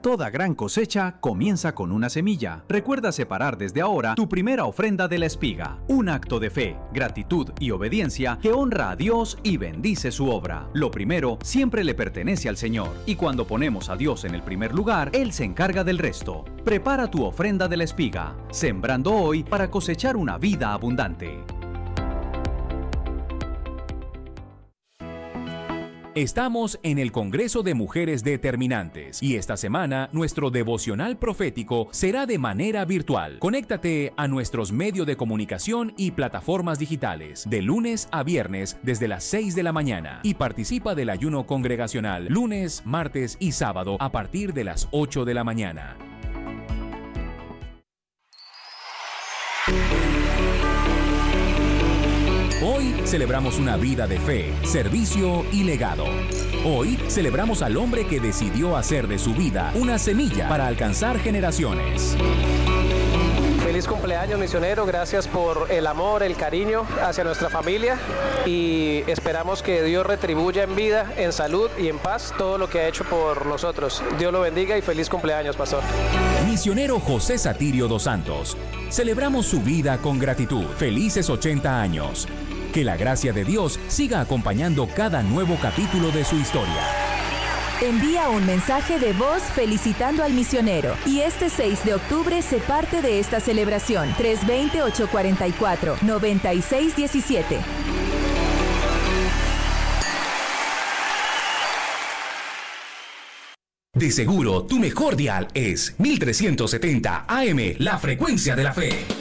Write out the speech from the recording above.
Toda gran cosecha comienza con una semilla. Recuerda separar desde ahora tu primera ofrenda de la espiga. Un acto de fe, gratitud y obediencia que honra a Dios y bendice su obra. Lo primero siempre le pertenece al Señor. Y cuando ponemos a Dios en el primer lugar, Él se encarga del resto. Prepara tu ofrenda de la espiga, sembrando hoy para cosechar una vida abundante. Estamos en el Congreso de Mujeres Determinantes y esta semana nuestro devocional profético será de manera virtual. Conéctate a nuestros medios de comunicación y plataformas digitales de lunes a viernes desde las 6 de la mañana y participa del ayuno congregacional lunes, martes y sábado a partir de las 8 de la mañana. Hoy celebramos una vida de fe, servicio y legado. Hoy celebramos al hombre que decidió hacer de su vida una semilla para alcanzar generaciones. Feliz cumpleaños, misionero. Gracias por el amor, el cariño hacia nuestra familia y esperamos que Dios retribuya en vida, en salud y en paz todo lo que ha hecho por nosotros. Dios lo bendiga y feliz cumpleaños, pastor. Misionero José Satirio dos Santos. Celebramos su vida con gratitud. Felices 80 años. Que la gracia de Dios siga acompañando cada nuevo capítulo de su historia. Envía un mensaje de voz felicitando al misionero y este 6 de octubre se parte de esta celebración. 320-844-9617. De seguro, tu mejor dial es 1370 AM, la frecuencia de la fe.